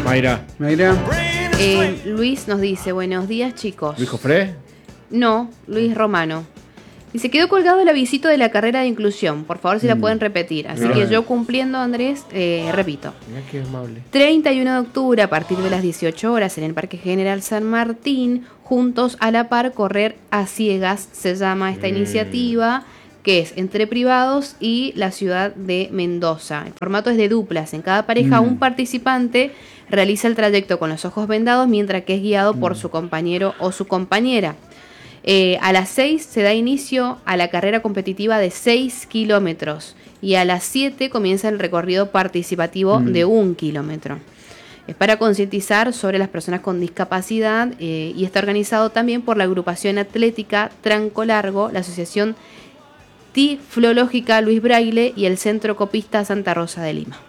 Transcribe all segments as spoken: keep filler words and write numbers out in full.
Mayra. Mayra. Eh, Luis nos dice, buenos días, chicos. ¿Luis Jofré? No, Luis Romano. Dice, quedó colgado el avisito de la carrera de inclusión. Por favor, si la pueden repetir. Así Mirá. que yo cumpliendo, Andrés, eh, repito. Mirá qué amable. treinta y uno de octubre, a partir de las dieciocho horas, en el Parque General San Martín, juntos a la par, correr a ciegas, se llama esta Mm. iniciativa, que es entre privados y la ciudad de Mendoza. El formato es de duplas. En cada pareja, Mm. un participante realiza el trayecto con los ojos vendados, mientras que es guiado por su compañero o su compañera. Eh, a las seis se da inicio a la carrera competitiva de seis kilómetros y a las siete comienza el recorrido participativo Mm. de un kilómetro. Es para concientizar sobre las personas con discapacidad eh, y está organizado también por la agrupación atlética Tranco Largo, la asociación Tiflológica Luis Braille y el Centro Copista Santa Rosa de Lima.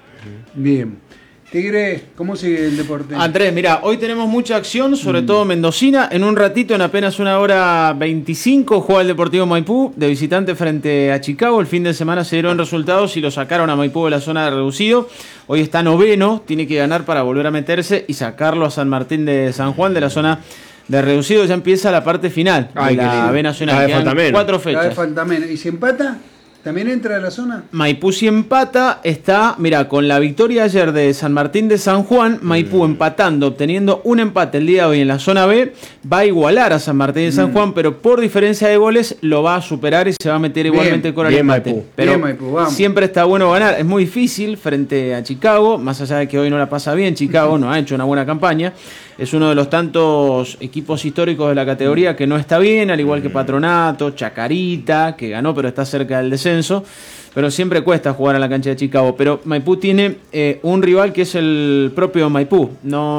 Bien. Tigre, ¿cómo sigue el deporte? Andrés, mira, hoy tenemos mucha acción, sobre todo mendocina. En un ratito, en apenas una hora veinticinco, juega el Deportivo Maipú de visitante frente a Chicago. El fin de semana se dieron resultados y lo sacaron a Maipú de la zona de reducido. Hoy está noveno, tiene que ganar para volver a meterse y sacarlo a San Martín de San Juan de la zona de reducido. Ya empieza la parte final Ay, de qué la lindo. B Nacional. Cada vez Quedan falta menos. cuatro Cada vez fechas. falta menos. ¿Y si empata? ¿También entra a la zona? Maipú si empata, está, mira, con la victoria ayer de San Martín de San Juan, Maipú Mm. empatando, obteniendo un empate el día de hoy en la zona B, va a igualar a San Martín de San Mm. Juan, pero por diferencia de goles lo va a superar y se va a meter Bien, igualmente con el bien, empate. Maipú. Pero Bien, Maipú, vamos. siempre está bueno ganar, es muy difícil frente a Chicago, más allá de que hoy no la pasa bien, Chicago no ha hecho una buena campaña, es uno de los tantos equipos históricos de la categoría que no está bien, al igual que Patronato, Chacarita, que ganó pero está cerca del descenso. Pero siempre cuesta jugar a la cancha de Chicago. Pero Maipú tiene eh, un rival que es el propio Maipú.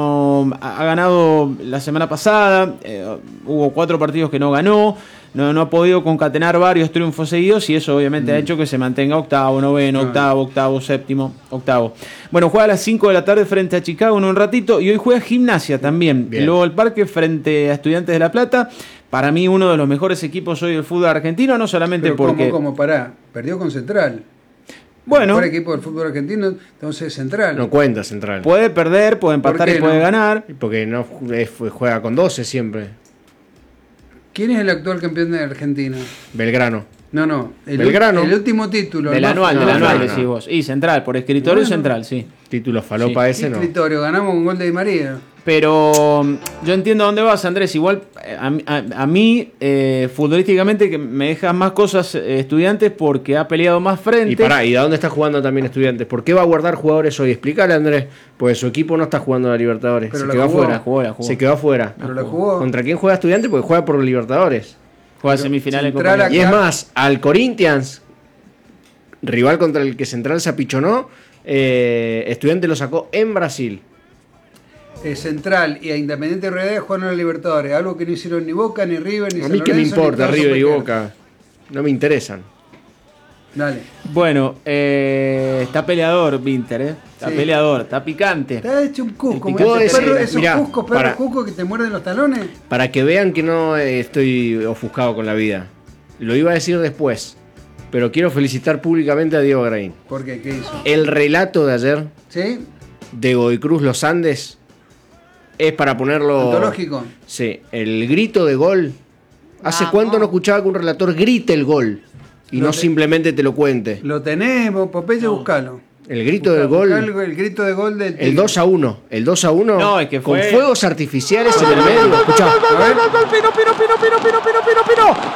No ha ha ganado la semana pasada, eh, hubo cuatro partidos que no ganó, no, no ha podido concatenar varios triunfos seguidos y eso obviamente Mm. ha hecho que se mantenga octavo, noveno, Claro. octavo, octavo, séptimo, octavo. Bueno, juega a las cinco de la tarde frente a Chicago en un ratito y hoy juega Gimnasia también. Bien. Luego el Parque frente a Estudiantes de La Plata. Para mí uno de los mejores equipos hoy del fútbol argentino, no solamente Pero porque... ¿cómo, cómo? Pará. Perdió con Central. Bueno, El mejor equipo del fútbol argentino, entonces Central. No cuenta Central. puede perder, puede empatar qué y puede no? ganar. Porque no es- juega con doce siempre. ¿Quién es el actual campeón de Argentina? Belgrano. No, no. El, Belgrano. el último título. Del el más- anual, del no, anual, no, decís no. vos. Y central, por escritorio Bueno. central, sí. Título falopa Sí. ese no. Escritorio, ganamos con gol de Di María. Pero mm, yo entiendo a dónde vas, Andrés. Igual eh, a, mí- a- a mí, eh, futbolísticamente, que me dejas más cosas eh, Estudiantes porque ha peleado más frente. Y pará, ¿y de dónde está jugando también Estudiantes? ¿Por qué va a guardar jugadores hoy? Explícale, Andrés. Porque su equipo no está jugando a la Libertadores. Pero Se la quedó jugó. afuera. La jugó, la jugó. Se quedó afuera. Pero la jugó. ¿Contra quién juega Estudiantes? Porque juega por Libertadores. Juega Pero semifinales. Central Copa Y acá- es más, al Corinthians, rival contra el que Central se apichonó, eh, Estudiantes lo sacó en Brasil. Eh, Central y a Independiente Rivadavia jugaron a la Libertadores. Algo que no hicieron ni Boca, ni River, ni A San mí qué me Lorenzo, ni importa, Carlos River y Pequeno. Boca. No me interesan. Dale. Bueno, eh, está peleador Vinter, ¿eh? Está Sí. picador, está picante. Te ha hecho un cusco. El como picante esos perros- ese, esos mirá, cuscos, perros para- cuscos que te muerden los talones. Para que vean que no eh, estoy ofuscado con la vida. Lo iba a decir después, pero quiero felicitar públicamente a Diego Grain. ¿Por qué? ¿Qué hizo? El relato de ayer ¿Sí? de Godoy Cruz Los Andes es para ponerlo... Antológico. Sí, el grito de gol. ¿Hace Vamos. cuánto no escuchaba que un relator grite el gol y Lo no te- simplemente te lo cuente? Lo tenemos, Popeye, buscalo. El grito Busca- del busca gol, el, el grito de gol del el Tigre. dos a uno. El dos a uno No, es que con fue- fuegos artificiales en el medio. Escuchá. A ver. Pino, Pino, Pino, Pino, Pino, Pino, Pino, Pino.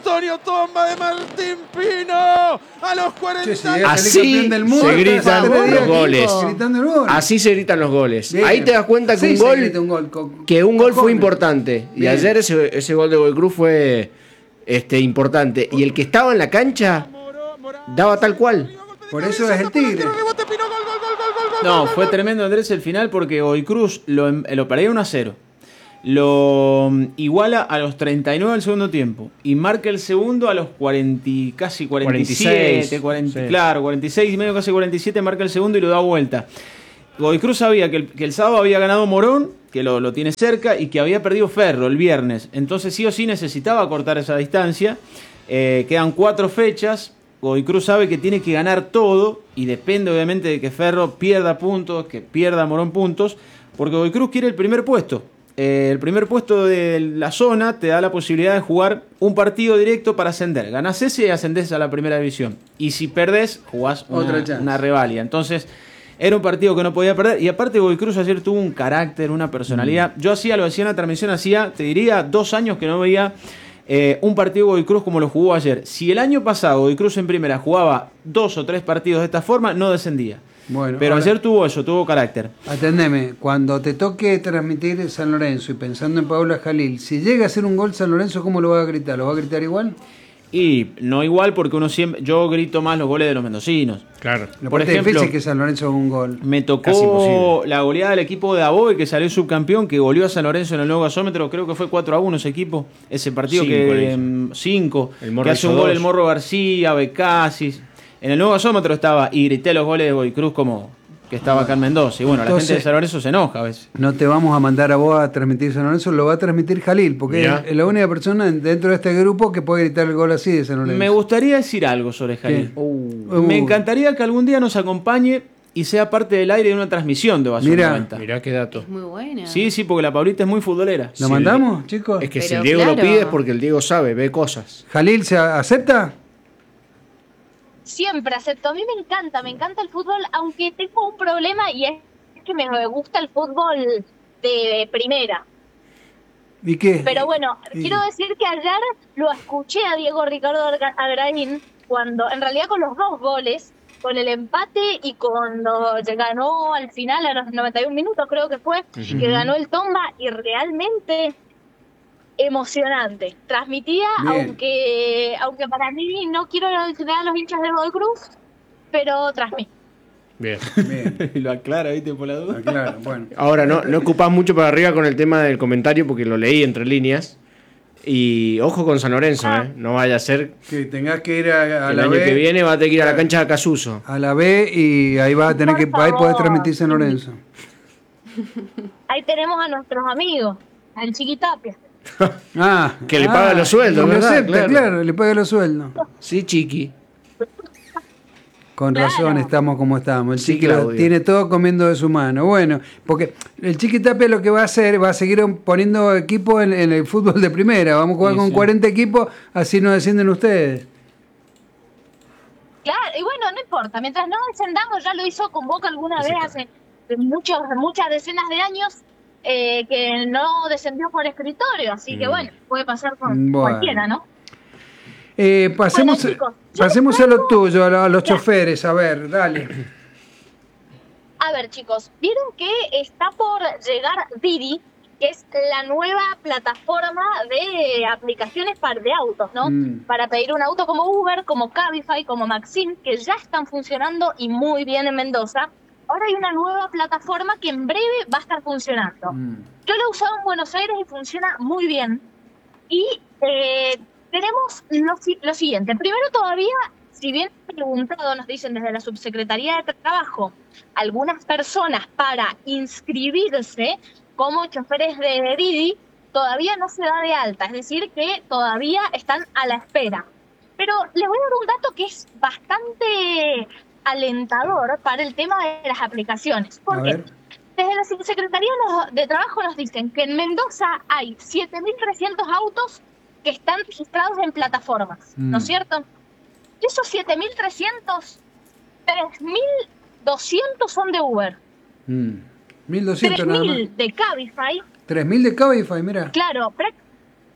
Antonio Tomba de Martín Pino a los cuarenta. Che, si es el Así campeón del mundo, se gritan está los tres días goles. gritando el gol. Así se gritan los goles. Bien. Ahí te das cuenta que Así un se gol, grita un gol, con- que un gol fue cojones. importante. Y Bien. ayer ese, ese gol de Godoy Cruz fue este, importante. Y el que estaba en la cancha daba tal cual. Por eso es el Tigre. No, fue tremendo, Andrés, el final porque Godoy Cruz lo, em- lo perdía uno a cero. Lo mm, iguala a los treinta y nueve del segundo tiempo. Y marca el segundo a los cuarenta, casi cuarenta y siete. cuarenta y seis, cuarenta, sí. Claro, cuarenta y seis y medio, casi cuarenta y siete. Marca el segundo y lo da vuelta. Godoy Cruz sabía que el, que el sábado había ganado Morón, que lo, lo tiene cerca, y que había perdido Ferro el viernes. Entonces sí o sí necesitaba cortar esa distancia. Eh, quedan cuatro fechas. Godoy Cruz sabe que tiene que ganar todo y depende obviamente de que Ferro pierda puntos, que pierda Morón puntos, porque Godoy Cruz quiere el primer puesto. Eh, el primer puesto de la zona te da la posibilidad de jugar un partido directo para ascender. Ganás ese y ascendés a la primera división. Y si perdés, jugás Otra una, chance. una revalida. Entonces, era un partido que no podía perder. Y aparte, Godoy Cruz ayer tuvo un carácter, una personalidad. Yo hacía, lo decía en la transmisión, hacía, te diría, dos años que no veía eh, un partido de Godoy Cruz como lo jugó ayer. Si el año pasado Godoy Cruz en primera jugaba dos o tres partidos de esta forma, no descendía. Bueno, Pero ahora- ayer tuvo eso, tuvo carácter. Atendeme, cuando te toque transmitir San Lorenzo y pensando en Paula Jalil, si llega a hacer un gol San Lorenzo, ¿cómo lo va a gritar? ¿Lo va a gritar igual? Y no igual porque uno siempre, yo grito más los goles de los mendocinos. Claro. Lo Por parte ejemplo, difícil que San Lorenzo haga un gol. Me Casi tocó imposible. la goleada del equipo de Aboy, que salió subcampeón, que goleó a San Lorenzo en el nuevo gasómetro. Creo que fue cuatro a uno ese equipo. Ese partido Cinco le hizo. que cinco El Morro que hace hizo un gol dos. el Morro García, Becasis. En el nuevo gasómetro estaba y grité los goles de Godoy Cruz como que estaba acá en Mendoza. Y bueno, la Entonces- gente de San Lorenzo se enoja a veces. No te vamos a mandar a vos a transmitir San Lorenzo, lo va a transmitir Jalil, porque Mirá. es la única persona dentro de este grupo que puede gritar el gol así de San Lorenzo. Me gustaría decir algo sobre Jalil. ¿Qué? Uh, Uh. Me encantaría que algún día nos acompañe y sea parte del aire de una transmisión de Ovación Mirá. noventa. mirá qué dato. Es muy buena. Sí, sí, porque la Paulita es muy futbolera. ¿Lo Sí, mandamos, chicos? Es que si Pero el Diego claro. lo pide es porque el Diego sabe, ve cosas. ¿Jalil se a- acepta? Siempre acepto. A mí me encanta, me encanta el fútbol, aunque tengo un problema y es que me gusta el fútbol de primera. ¿Y qué? Pero bueno, Y- quiero decir que ayer lo escuché a Diego Ricardo Arga- Agraín cuando, en realidad con los dos goles, con el empate y cuando ganó al final a los noventa y un minutos creo que fue, que ganó el Tomba y realmente emocionante. Transmitía, Bien. aunque aunque para mí no quiero mencionar a los hinchas de Godoy Cruz, pero transmite. Bien. Bien, Lo aclara, ¿viste? Por la duda. claro, bueno. Ahora, no, no ocupás mucho para arriba con el tema del comentario porque lo leí entre líneas. Y ojo con San Lorenzo, ¿eh? No vaya a ser Que tengas que ir a, a el la año B, que viene va a tener que ir a la cancha de Casuso. a la B y ahí vas a tener que, Por ahí podés favor. transmitir San Lorenzo. Ahí tenemos a nuestros amigos, al Chiquitapia. Ah, Que le ah, paga los sueldos, y lo ¿verdad? acepta, Claro. claro, le paga los sueldos. Sí, Chiqui. Con Claro. razón estamos como estamos. El Sí, chiqui Claudio. lo tiene todo comiendo de su mano. Bueno, porque el Chiqui Tapia lo que va a hacer, va a seguir poniendo equipos en, en el fútbol de primera. Vamos a jugar Sí, con sí. cuarenta equipos, así no descienden ustedes. Claro, y bueno, no importa, mientras no descendamos, ya lo hizo con Boca alguna vez hace muchos, muchas decenas de años, eh, que no descendió por escritorio, así que Mm. bueno, puede pasar con Bueno. cualquiera, ¿no? Eh, pasemos Bueno, chicos, yo pasemos a lo traigo- tuyo, a, lo- a los Ya. choferes. A ver, dale. A ver, chicos, vieron que está por llegar Didi, que es la nueva plataforma de aplicaciones para, de autos, ¿no? Mm. Para pedir un auto como Uber, como Cabify, como Maxim, que ya están funcionando y muy bien en Mendoza. Ahora hay una nueva plataforma que en breve va a estar funcionando. Mm. Yo la he usado en Buenos Aires y funciona muy bien. Y eh, tenemos lo, si- lo siguiente. Primero todavía, si bien preguntado, nos dicen desde la Subsecretaría de Trabajo, algunas personas para inscribirse como choferes de Didi, todavía no se da de alta. Es decir, que todavía están a la espera. Pero les voy a dar un dato que es bastante alentador para el tema de las aplicaciones. A ¿Por qué? ver. Desde la Subsecretaría nos- de Trabajo nos dicen que en Mendoza hay siete mil trescientos autos que están registrados en plataformas, Mm. ¿no es cierto? De esos siete mil trescientos, tres mil doscientos son de Uber, Mm. mil doscientos nada más. tres mil de Cabify, tres mil de Cabify, mira. claro, práct-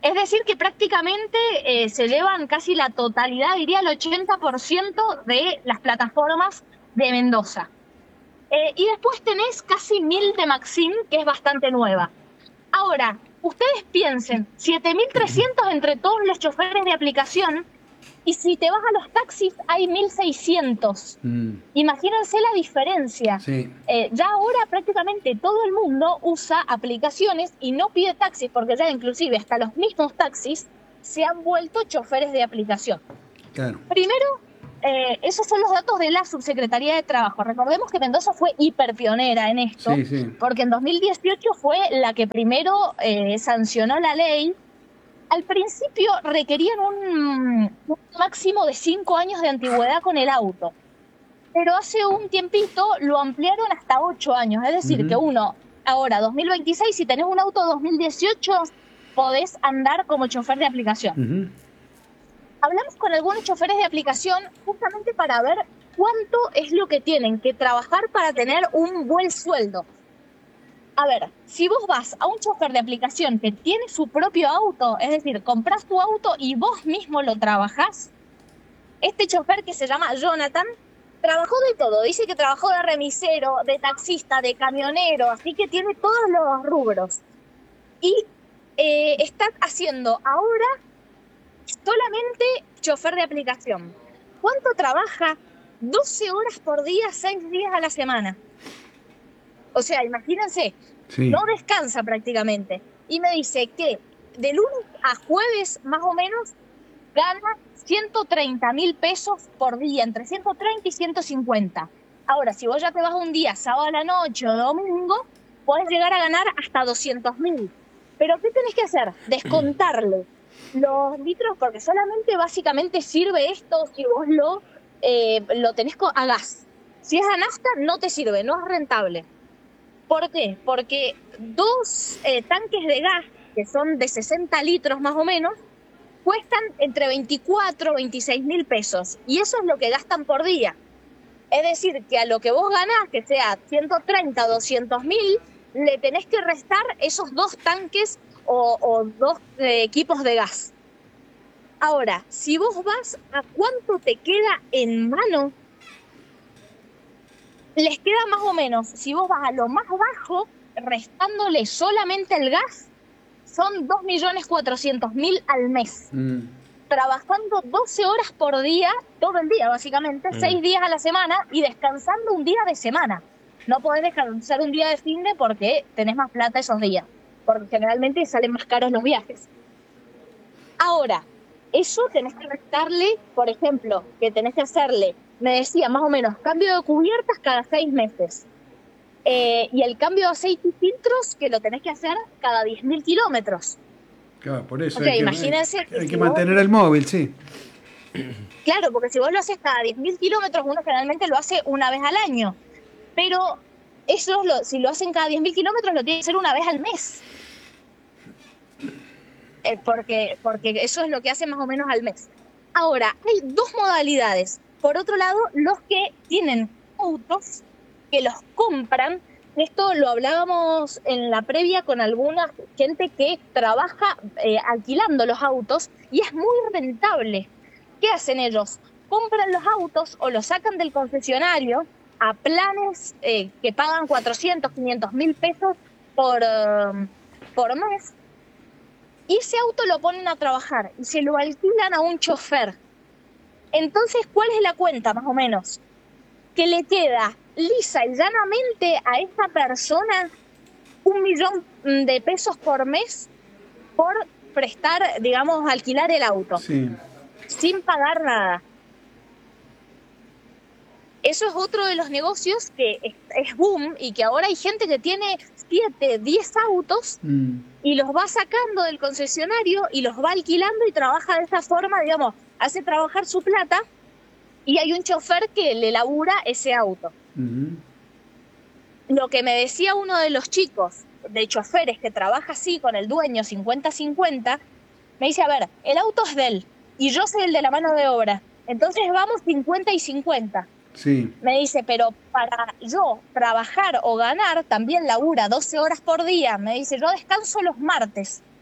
Es decir, que prácticamente eh, se llevan casi la totalidad, diría el ochenta por ciento de las plataformas de Mendoza. Eh, y después tenés casi mil de Maxim, que es bastante nueva. Ahora, ustedes piensen, siete mil trescientos entre todos los choferes de aplicación, y si te vas a los taxis hay mil seiscientos. Mm. Imagínense la diferencia. Sí. Eh, ya ahora prácticamente todo el mundo usa aplicaciones y no pide taxis, porque ya inclusive hasta los mismos taxis se han vuelto choferes de aplicación. Claro. Primero, eh, esos son los datos de la Subsecretaría de Trabajo. Recordemos que Mendoza fue hiperpionera en esto, sí, sí. porque en dos mil dieciocho fue la que primero eh, sancionó la ley. Al principio requerían un, un máximo de cinco años de antigüedad con el auto, pero hace un tiempito lo ampliaron hasta ocho años. Es decir, uh-huh. que uno, ahora, dos mil veintiséis, si tenés un auto dos mil dieciocho, podés andar como chofer de aplicación. Uh-huh. Hablamos con algunos choferes de aplicación justamente para ver cuánto es lo que tienen que trabajar para tener un buen sueldo. A ver, si vos vas a un chofer de aplicación que tiene su propio auto, es decir, comprás tu auto y vos mismo lo trabajás, este chofer que se llama Jonathan, trabajó de todo. Dice que trabajó de remisero, de taxista, de camionero, así que tiene todos los rubros. Y eh, está haciendo ahora solamente chofer de aplicación. ¿Cuánto trabaja? doce horas por día, seis días a la semana. O sea, imagínense, sí. no descansa prácticamente. Y me dice que de lunes a jueves, más o menos, gana ciento treinta mil pesos por día, entre ciento treinta y ciento cincuenta. Ahora, si vos ya te vas un día, sábado a la noche o domingo, podés llegar a ganar hasta doscientos mil. Pero ¿qué tenés que hacer? Descontarle los litros, porque solamente básicamente sirve esto si vos lo, eh, lo tenés a gas. Si es a nafta, no te sirve, no es rentable. ¿Por qué? Porque dos eh, tanques de gas, que son de sesenta litros más o menos, cuestan entre veinticuatro, veintiséis mil pesos. Y eso es lo que gastan por día. Es decir, que a lo que vos ganás, que sea ciento treinta, doscientos mil, le tenés que restar esos dos tanques o, o dos eh, equipos de gas. Ahora, si vos vas a cuánto te queda en mano, les queda más o menos, si vos vas a lo más bajo, restándole solamente el gas, son dos millones cuatrocientos mil al mes. Mm. Trabajando doce horas por día, todo el día básicamente, mm. seis días a la semana y descansando un día de semana. No podés descansar un día de fin de porque tenés más plata esos días, porque generalmente salen más caros los viajes. Ahora, eso tenés que restarle, por ejemplo, que tenés que hacerle, me decía más o menos, cambio de cubiertas cada seis meses. Eh, y el cambio de aceite y filtros, que lo tenés que hacer cada diez mil kilómetros. Claro, por eso o sea, hay, imagínense que, hay, hay que mantener vos, el móvil, sí. Claro, porque si vos lo haces cada diez mil kilómetros, uno generalmente lo hace una vez al año. Pero eso, lo, si lo hacen cada diez mil kilómetros, lo tiene que hacer una vez al mes. Eh, porque, porque eso es lo que hace más o menos al mes. Ahora, hay dos modalidades. Por otro lado, los que tienen autos, que los compran. Esto lo hablábamos en la previa con alguna gente que trabaja eh, alquilando los autos y es muy rentable. ¿Qué hacen ellos? Compran los autos o los sacan del concesionario a planes eh, que pagan cuatrocientos, quinientos mil pesos por, uh, por mes. Y ese auto lo ponen a trabajar y se lo alquilan a un chofer. Entonces, ¿cuál es la cuenta más o menos? Que le queda lisa y llanamente a esa persona un millón de pesos por mes por prestar, digamos, alquilar el auto. Sí. Sin pagar nada. Eso es otro de los negocios que es, es boom y que ahora hay gente que tiene siete, diez autos mm. y los va sacando del concesionario y los va alquilando y trabaja de esa forma, digamos, hace trabajar su plata y hay un chofer que le labura ese auto. Mm-hmm. Lo que me decía uno de los chicos de choferes que trabaja así con el dueño cincuenta cincuenta, me dice, a ver, el auto es de él y yo soy el de la mano de obra, entonces vamos cincuenta y cincuenta. Sí. Me dice, pero para yo trabajar o ganar, también labura doce horas por día. Me dice, yo descanso los martes.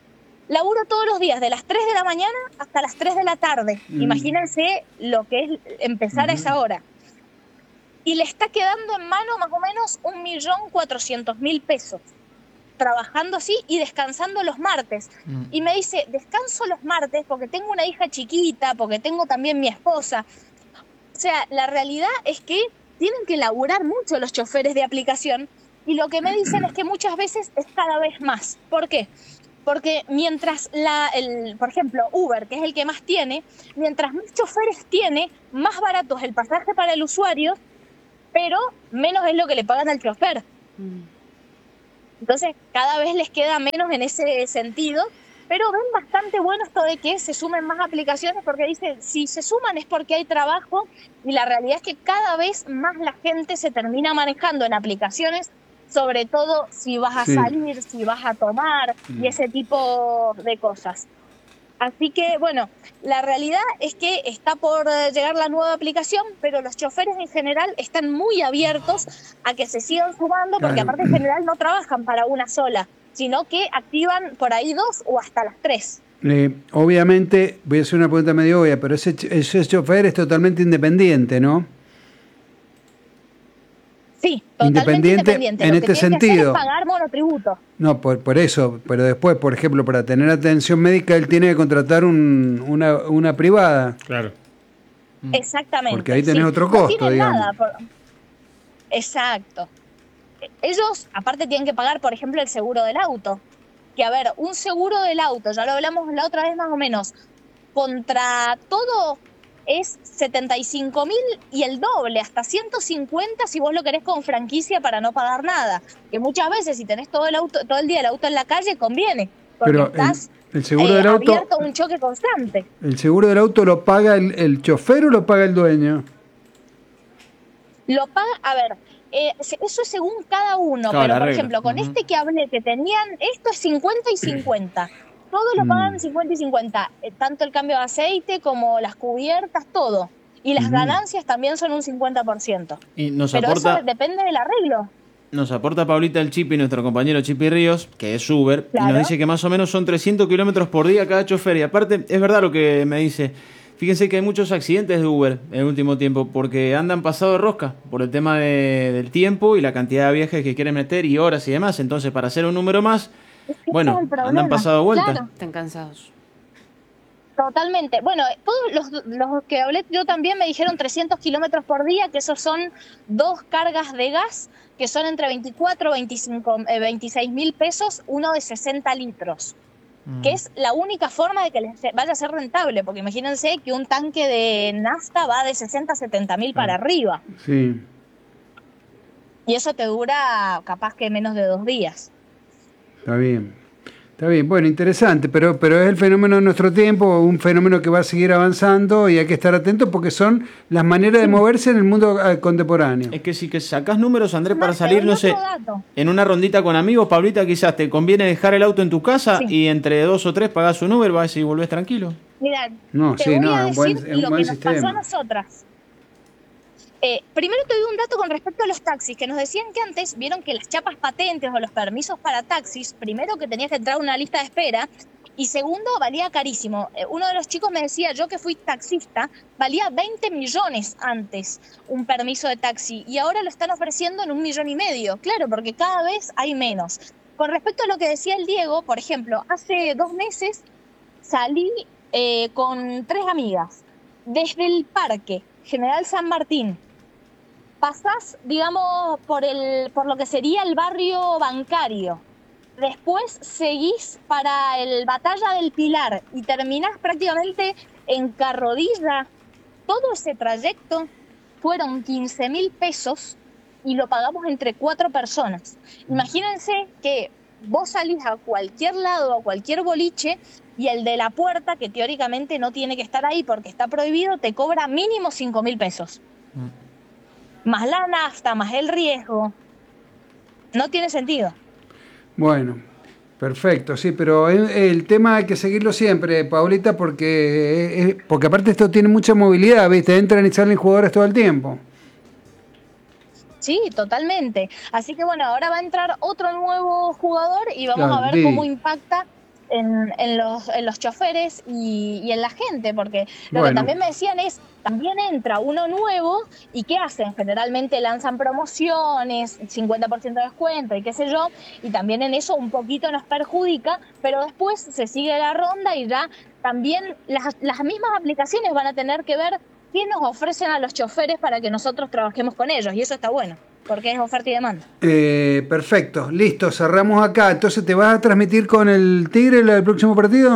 laburo todos los días, de las tres de la mañana hasta las tres de la tarde. Mm. Imagínense lo que es empezar Mm. a esa hora. Y le está quedando en mano más o menos un millón cuatrocientos mil pesos, trabajando así y descansando los martes. Mm. Y me dice, descanso los martes porque tengo una hija chiquita, porque tengo también mi esposa. O sea, la realidad es que tienen que laburar mucho los choferes de aplicación, y lo que me dicen es que muchas veces es cada vez más. ¿Por qué? Porque mientras, la, el, por ejemplo, Uber, que es el que más tiene, mientras más choferes tiene, más barato es el pasaje para el usuario, pero menos es lo que le pagan al chofer. Mm. Entonces, cada vez les queda menos en ese sentido, pero ven bastante bueno esto de que se sumen más aplicaciones, porque dice, si se suman es porque hay trabajo, y la realidad es que cada vez más la gente se termina manejando en aplicaciones, sobre todo si vas a Sí. salir, si vas a tomar y ese tipo de cosas. Así que, bueno, la realidad es que está por eh, llegar la nueva aplicación, pero los choferes en general están muy abiertos a que se sigan sumando, porque Claro. aparte en general no trabajan para una sola, sino que activan por ahí dos o hasta las tres. Eh, obviamente, voy a hacer una pregunta medio obvia, pero ese, ch- ese chofer es totalmente independiente, ¿no? Sí, totalmente Independiente independiente. en Lo este que tienen que hacer sentido. es pagar monotributo. No, por, por eso, pero después, por ejemplo, para tener atención médica, él tiene que contratar un, una, una privada. Claro. Exactamente. Porque ahí tenés sí. otro No costo, tienen digamos. nada por- Exacto. Ellos, aparte, tienen que pagar, por ejemplo, el seguro del auto. Que, a ver, un seguro del auto, ya lo hablamos la otra vez más o menos, contra todo es setenta y cinco mil y el doble, hasta ciento cincuenta si vos lo querés con franquicia para no pagar nada. Que muchas veces, si tenés todo el auto, todo el día el auto en la calle, conviene. Porque Pero el, estás el seguro eh, del auto, abierto a un choque constante. ¿el seguro del auto lo paga el, el chofer o lo paga el dueño? Lo paga, a ver, eh, se- eso es según cada uno, Claro, pero la por regla. ejemplo, con Ujú. este que hablé, que tenían, esto es cincuenta y cincuenta. Todos lo Mm. pagan cincuenta y cincuenta, eh, tanto el cambio de aceite como las cubiertas, todo. Y las Ujú. ganancias también son un cincuenta por ciento. Y nos Pero aporta, eso depende del arreglo. nos aporta Paulita el Chipi, nuestro compañero Chipi Ríos, que es Uber, y Claro. nos dice que más o menos son trescientos kilómetros por día cada chofer. Y aparte, es verdad lo que me dice. Fíjense que hay muchos accidentes de Uber en el último tiempo porque andan pasado de rosca por el tema de- del tiempo y la cantidad de viajes que quieren meter y horas y demás. Entonces, para hacer un número más, Es que bueno, ese es el problema. andan pasado de vuelta. Claro. Están cansados. Totalmente. Bueno, todos los, los que hablé yo también me dijeron trescientos kilómetros por día, que esos son dos cargas de gas, que son entre veinticuatro, veinticinco, eh, veintiséis mil pesos, uno de sesenta litros, Mm. que es la única forma de que les vaya a ser rentable, porque imagínense que un tanque de nafta va de sesenta a setenta mil para arriba, Sí. y eso te dura capaz que menos de dos días. Está bien. Está bien, bueno, interesante, pero, pero es el fenómeno de nuestro tiempo, un fenómeno que va a seguir avanzando y hay que estar atentos porque son las maneras de moverse en el mundo eh, contemporáneo. Es que si que sacás números, Andrés, para Más, salir, te doy no sé, otro dato. en una rondita con amigos, Paulita, quizás te conviene dejar el auto en tu casa Sí. y entre dos o tres pagás un Uber, vas y volvés tranquilo. Mira, No, te sí, voy no, a es un buen- decir es un lo buen que nos pasó a sistema. nosotras. Eh, primero te doy un dato con respecto a los taxis, que nos decían que antes vieron que las chapas patentes o los permisos para taxis, primero que tenías que entrar a una lista de espera y segundo valía carísimo. Eh, uno de los chicos me decía, yo que fui taxista, valía veinte millones antes un permiso de taxi y ahora lo están ofreciendo en un millón y medio. Claro, porque cada vez hay menos. Con respecto a lo que decía el Diego, por ejemplo, hace dos meses salí eh, con tres amigas desde el parque General San Martín. Pasás, digamos, por el, por lo que sería el barrio bancario. Después seguís para el Batalla del Pilar y terminás prácticamente en Carrodilla. Todo ese trayecto fueron quince mil pesos y lo pagamos entre cuatro personas. Imagínense que vos salís a cualquier lado, a cualquier boliche, y el de la puerta, que teóricamente no tiene que estar ahí porque está prohibido, te cobra mínimo cinco mil pesos. Más la nafta, más el riesgo. No tiene sentido. Bueno, perfecto, sí, pero el, el tema hay que seguirlo siempre, Paulita, porque, es- porque aparte esto tiene mucha movilidad, ¿viste? Entran y salen jugadores todo el tiempo. Sí, totalmente. Así que bueno, ahora va a entrar otro nuevo jugador y vamos Claro, a ver sí. cómo impacta en, en, los, en los choferes y, y en la gente, porque lo Bueno. que también me decían es, también entra uno nuevo y ¿qué hacen? Generalmente lanzan promociones, cincuenta por ciento de descuento y qué sé yo, y también en eso un poquito nos perjudica, pero después se sigue la ronda y ya también las, las mismas aplicaciones van a tener que ver qué nos ofrecen a los choferes para que nosotros trabajemos con ellos, y eso está bueno, porque es oferta y demanda. Eh, perfecto, listo, cerramos acá. Entonces, ¿te vas a transmitir con el Tigre el próximo partido?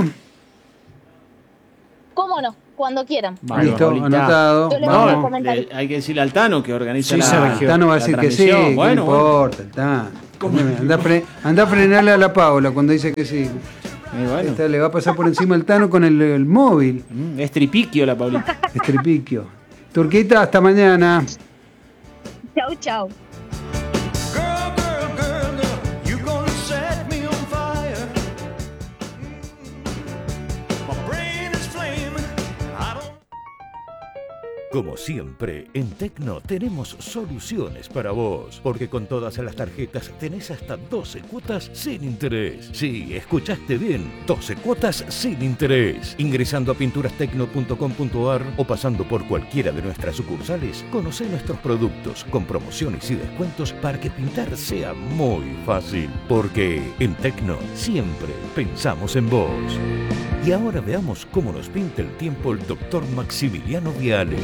¿Cómo no? Cuando quieran. Vale, Listo, Paulita. anotado. Yo le voy a Vamos. comentar. Le- hay que decirle al Tano que organiza Sí, la, Sergio. El Tano va a la decir que sí, transmisión. que Bueno, no bueno. importa, el Tano. Anda a, fre- anda a frenarle a la Paula cuando dice que sí. Eh, bueno. Esta le va a pasar por encima el Tano con el, el móvil. Mm, Es tripiquio la Paulita. Estripiquio. Turquita, hasta mañana. Chau, chau. Girl, girl, girl, girl, you gonna set me on fire. My brain is flaming. I don't. Como siempre, en Tecno tenemos soluciones para vos, porque con todas las tarjetas tenés hasta doce cuotas sin interés. Sí, escuchaste bien, doce cuotas sin interés. Ingresando a pinturas tecno punto com punto a r o pasando por cualquiera de nuestras sucursales, conocé nuestros productos con promociones y descuentos para que pintar sea muy fácil. Porque en Tecno siempre pensamos en vos. Y ahora veamos cómo nos pinta el tiempo el doctor Maximiliano Viale.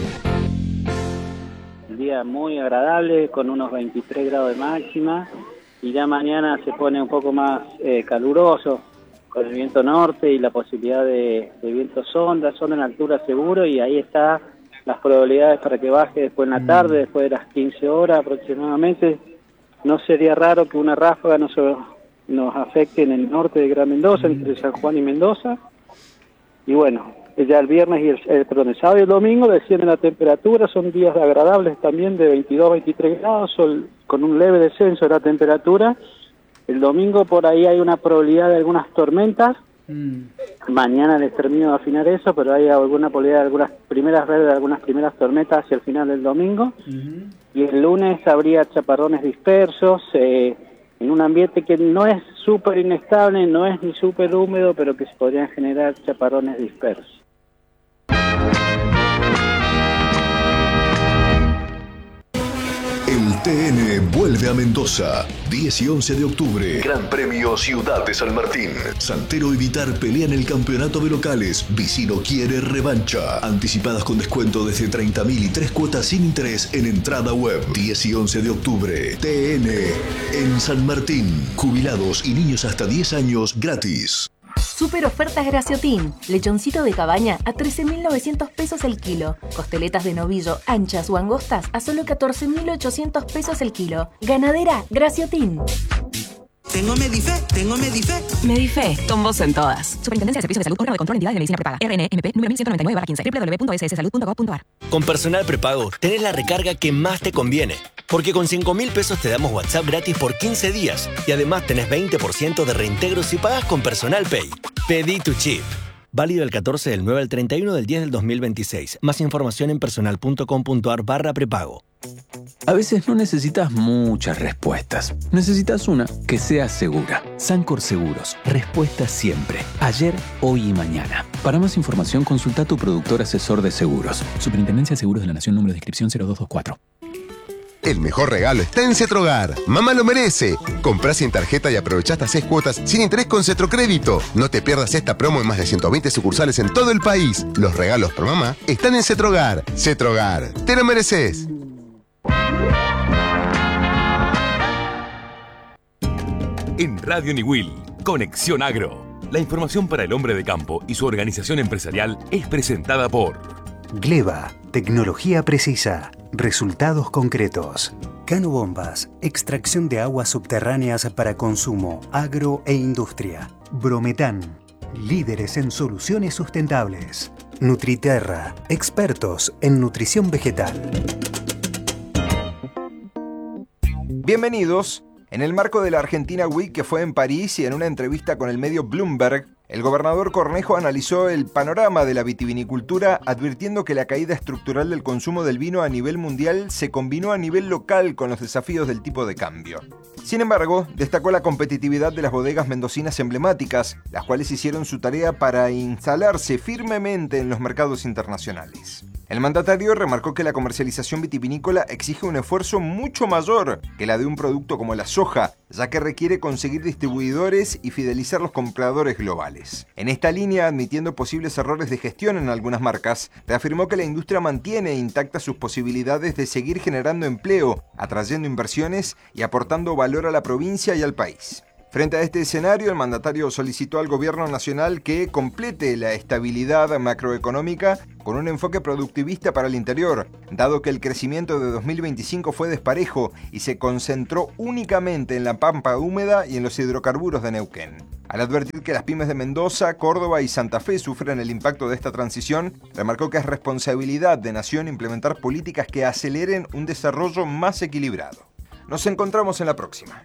Un día muy agradable con unos veintitrés grados de máxima y ya mañana se pone un poco más eh, caluroso con el viento norte y la posibilidad de, de viento sonda, sonda en altura seguro, y ahí está las probabilidades para que baje después en la tarde, después de las quince horas aproximadamente. No sería raro que una ráfaga nos, nos afecte en el norte de Gran Mendoza, entre San Juan y Mendoza. Y bueno, ya el viernes y el, el, perdón, el sábado y el domingo desciende la temperatura, son días agradables también de veintidós a veintitrés grados, sol, con un leve descenso de la temperatura. El domingo por ahí hay una probabilidad de algunas tormentas. Mm. Mañana les termino de afinar eso, pero hay alguna probabilidad de algunas primeras redes, de algunas primeras tormentas hacia el final del domingo. Uh-huh. Y el lunes habría chaparrones dispersos, eh, en un ambiente que no es súper inestable, no es ni súper húmedo, pero que se podrían generar chaparrones dispersos. El T N vuelve a Mendoza, diez y once de octubre. Gran Premio Ciudad de San Martín. Santero y Vitar pelean el campeonato de locales. Vicino quiere revancha. Anticipadas con descuento desde treinta mil y tres cuotas sin interés en entrada web. diez y once de octubre. T N en San Martín. Jubilados y niños hasta diez años gratis. Super ofertas Graciotin. Lechoncito de cabaña a trece mil novecientos pesos el kilo. Costeletas de novillo anchas o angostas a solo catorce mil ochocientos pesos el kilo. Ganadera Graciotin. Tengo Medife, tengo Medife. Medife, con vos en todas. Superintendencia de Servicios de Salud, órgano de control de entidades de medicina prepaga. R N M P número mil ciento noventa y nueve barra quince. doble u doble u doble u punto s s salud punto gov punto a r. Con Personal Prepago tenés la recarga que más te conviene. Porque con cinco mil pesos te damos WhatsApp gratis por quince días. Y además tenés veinte por ciento de reintegro si pagas con Personal Pay. Pedí tu chip. Válido el catorce del nueve al treinta y uno del diez del dos mil veintiséis. Más información en personal punto com punto a r barra prepago. A veces no necesitas muchas respuestas. Necesitas una que sea segura. Sancor Seguros. Respuesta siempre. Ayer, hoy y mañana. Para más información, consulta a tu productor asesor de seguros. Superintendencia de Seguros de la Nación, número de inscripción cero dos dos cuatro. El mejor regalo está en Cetrogar. Mamá lo merece. Comprá sin tarjeta y aprovechá hasta seis cuotas sin interés con Cetrocrédito. No te pierdas esta promo en más de ciento veinte sucursales en todo el país. Los regalos por mamá están en Cetrogar. Cetrogar, te lo mereces. En Radio Niwil, Conexión Agro. La información para el hombre de campo y su organización empresarial es presentada por Gleva, tecnología precisa, resultados concretos. Cano Bombas, extracción de aguas subterráneas para consumo, agro e industria. Brometán, líderes en soluciones sustentables. Nutriterra, expertos en nutrición vegetal. Bienvenidos. En el marco de la Argentina Week que fue en París y en una entrevista con el medio Bloomberg, El gobernador Cornejo analizó el panorama de la vitivinicultura, advirtiendo que la caída estructural del consumo del vino a nivel mundial se combinó a nivel local con los desafíos del tipo de cambio. Sin embargo, destacó la competitividad de las bodegas mendocinas emblemáticas, las cuales hicieron su tarea para instalarse firmemente en los mercados internacionales. El mandatario remarcó que la comercialización vitivinícola exige un esfuerzo mucho mayor que la de un producto como la soja, ya que requiere conseguir distribuidores y fidelizar los compradores globales. En esta línea, admitiendo posibles errores de gestión en algunas marcas, reafirmó que la industria mantiene intactas sus posibilidades de seguir generando empleo, atrayendo inversiones y aportando valor a la provincia y al país. Frente a este escenario, el mandatario solicitó al gobierno nacional que complete la estabilidad macroeconómica con un enfoque productivista para el interior, dado que el crecimiento de dos mil veinticinco fue desparejo y se concentró únicamente en la pampa húmeda y en los hidrocarburos de Neuquén. Al advertir que las pymes de Mendoza, Córdoba y Santa Fe sufren el impacto de esta transición, remarcó que es responsabilidad de Nación implementar políticas que aceleren un desarrollo más equilibrado. Nos encontramos en la próxima.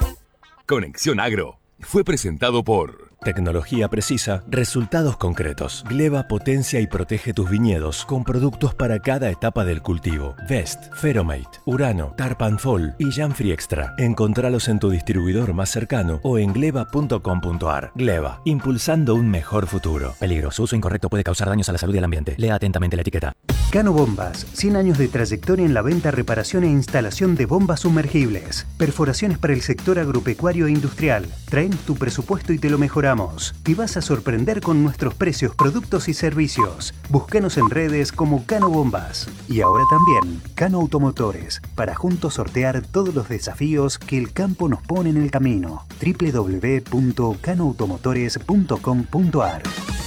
Conexión Agro fue presentado por Tecnología precisa, resultados concretos. Gleva potencia y protege tus viñedos con productos para cada etapa del cultivo. Vest, Feromate, Urano, Tarpanfol y Janfree Extra. Encontralos en tu distribuidor más cercano o en gleva punto com punto ar. Gleva, impulsando un mejor futuro. Peligro, su uso incorrecto puede causar daños a la salud y al ambiente. Lea atentamente la etiqueta. Cano Bombas, cien años de trayectoria en la venta, reparación e instalación de bombas sumergibles. Perforaciones para el sector agropecuario e industrial. Traen tu presupuesto y te lo mejoramos. Te vas a sorprender con nuestros precios, productos y servicios. Búscanos en redes como Cano Bombas. Y ahora también Cano Automotores, para juntos sortear todos los desafíos que el campo nos pone en el camino. doble u doble u doble u punto cano automotores punto com punto ar.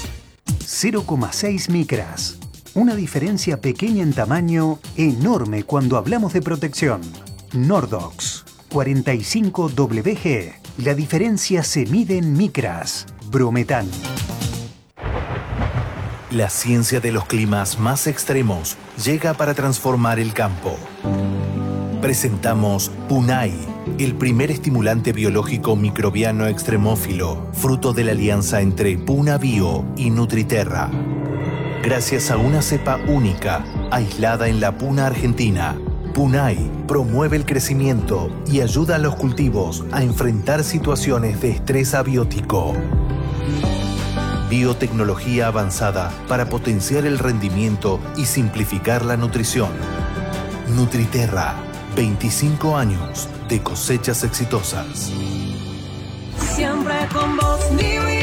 cero coma seis micras. Una diferencia pequeña en tamaño, enorme cuando hablamos de protección. Nordox cuarenta y cinco W G. La diferencia se mide en micras. Brometan. La ciencia de los climas más extremos llega para transformar el campo. Presentamos Punai, el primer estimulante biológico microbiano extremófilo, fruto de la alianza entre Puna Bio y Nutriterra. Gracias a una cepa única, aislada en la Puna Argentina, Punai promueve el crecimiento y ayuda a los cultivos a enfrentar situaciones de estrés abiótico. Biotecnología avanzada para potenciar el rendimiento y simplificar la nutrición. Nutriterra, veinticinco años de cosechas exitosas. Siempre con vos, mi vida.